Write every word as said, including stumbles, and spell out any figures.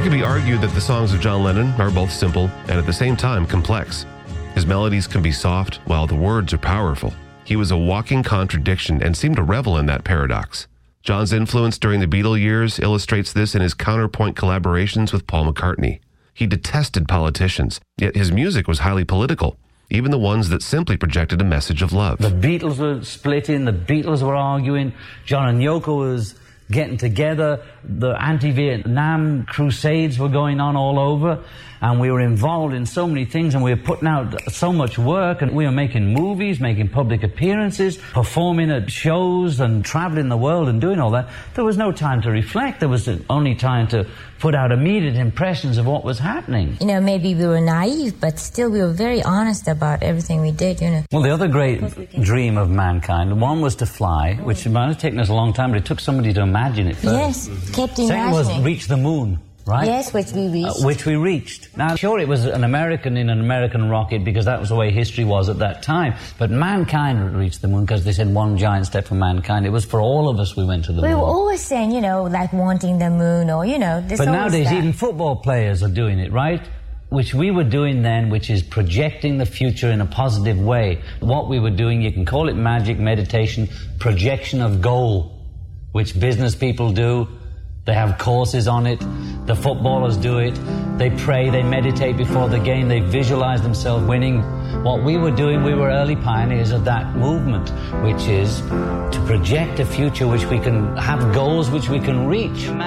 It can be argued that the songs of John Lennon are both simple and at the same time complex. His melodies can be soft while the words are powerful. He was a walking contradiction and seemed to revel in that paradox. John's influence during the Beatle years illustrates this in his counterpoint collaborations with Paul McCartney. He detested politicians, yet his music was highly political, even the ones that simply projected a message of love. The Beatles were splitting, the Beatles were arguing, John and Yoko was getting together, the anti-Vietnam crusades were going on all over, and we were involved in so many things, and we were putting out so much work, and we were making movies, making public appearances, performing at shows and traveling the world and doing all that. There was no time to reflect. There was only time to put out immediate impressions of what was happening. You know, maybe we were naive, but still we were very honest about everything we did, you know. Well, the other great dream of mankind, one was to fly, which might have taken us a long time, but it took somebody to imagine it first. Yes, kept imagining. Second was reach the moon, right? Yes, which we reached. Uh, which we reached. Now, sure, it was an American in an American rocket because that was the way history was at that time, but mankind reached the moon because they said one giant step for mankind. It was for all of us we went to the we moon. We were always saying, you know, like wanting the moon or, you know, this. But nowadays, that. even football players are doing it, right? Which we were doing then, which is projecting the future in a positive way. What we were doing, you can call it magic, meditation, projection of goal, which business people do. They have courses on it. The footballers do it. They pray, they meditate before the game, they visualize themselves winning. What we were doing, we were early pioneers of that movement, which is to project a future which we can have goals which we can reach.